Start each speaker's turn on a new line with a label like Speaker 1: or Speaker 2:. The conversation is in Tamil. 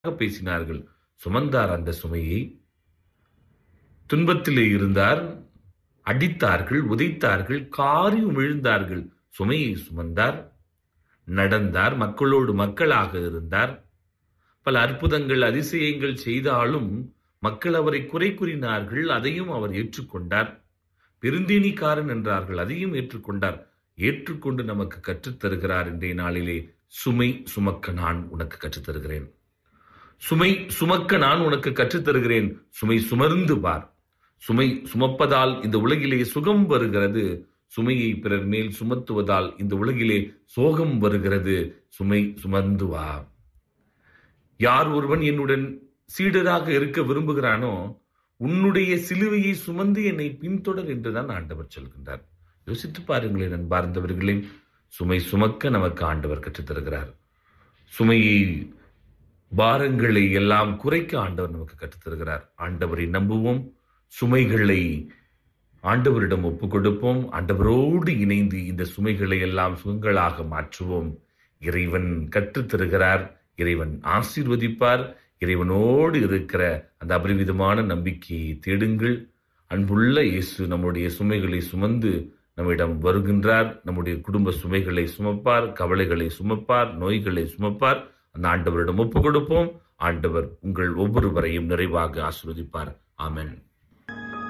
Speaker 1: பேசினார்கள். சுமந்தார் அந்த சுமையை. துன்பத்திலே இருந்தார். அடித்தார்கள், உதைத்தார்கள், காரி உமிழ்ந்தார்கள். சுமையை சுமந்தார், நடந்தார், மக்களோடு மக்களாக இருந்தார். பல அற்புதங்கள், அதிசயங்கள் செய்தாலும் மக்கள் அவரை குறை கூறினார்கள். அதையும் அவர் ஏற்றுக்கொண்டார். பெருந்தேனிக்காரன் என்றார்கள். அதையும் ஏற்றுக்கொண்டார். ஏற்றுக்கொண்டு நமக்கு கற்றுத்தருகிறார். இன்றைய நாளிலே சுமை சுமக்க நான் உனக்கு கற்றுத்தருகிறேன். சுமை சுமக்க நான் உனக்கு கற்றுத்தருகிறேன். சுமை சுமர்ந்து பார். சுமை சுமப்பதால் இந்த உலகிலே சுகம் வருகிறது. சுமையை பிறர் மேல் சுமத்துவதால் இந்த உலகிலே சோகம் வருகிறது. சுமை சுமந்து வா. யார் ஒருவன் என்னுடன் சீடராக இருக்க விரும்புகிறானோ உன்னுடைய சிலுவையை சுமந்து என்னை பின்தொடர் என்றுதான் ஆண்டவர் சொல்கின்றார். யோசித்து பாருங்களேன் அன்பார்ந்தவர்களே, சுமை சுமக்க நமக்கு ஆண்டவர் கற்றுத்தருகிறார். சுமையை, பாரங்களை எல்லாம் குறைக்க ஆண்டவர் நமக்கு கற்றுத்தருகிறார். ஆண்டவரை நம்புவோம். சுமைகளை ஆண்டவரிடம் ஒப்புக் கொடுப்போம். ஆண்டவரோடு இணைந்து இந்த சுமைகளை எல்லாம் சுகங்களாக மாற்றுவோம். இறைவன் கற்றுத்தருகிறார். இறைவன் ஆசீர்வதிப்பார். இறைவனோடு இருக்கிற அந்த அபரிவிதமான நம்பிக்கையை தேடுங்கள். அன்புள்ள இயேசு நம்முடைய சுமைகளை சுமந்து நம்மிடம் வருகின்றார். நம்முடைய குடும்ப சுமைகளை சுமப்பார், கவலைகளை சுமப்பார், நோய்களை சுமப்பார். அந்த ஆண்டவரிடம் ஒப்புக் கொடுப்போம். ஆண்டவர் உங்கள் ஒவ்வொருவரையும் நிறைவாக ஆசீர்வதிப்பார். ஆமென்.